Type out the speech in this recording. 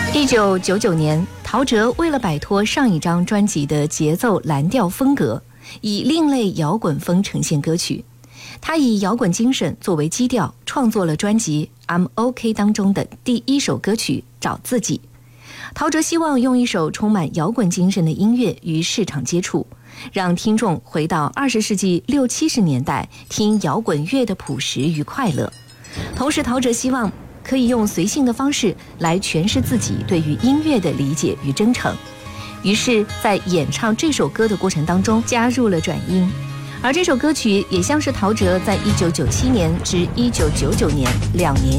1999年，陶喆为了摆脱上一张专辑的节奏蓝调风格，以另类摇滚风呈现歌曲。他以摇滚精神作为基调，创作了专辑《I'm OK》当中的第一首歌曲《找自己》。陶喆希望用一首充满摇滚精神的音乐与市场接触，让听众回到20世纪60、70年代听摇滚乐的朴实与快乐。同时，陶喆希望可以用随性的方式来诠释自己对于音乐的理解与真诚。于是，在演唱这首歌的过程当中加入了转音，而这首歌曲也像是陶喆在1997年至1999年2年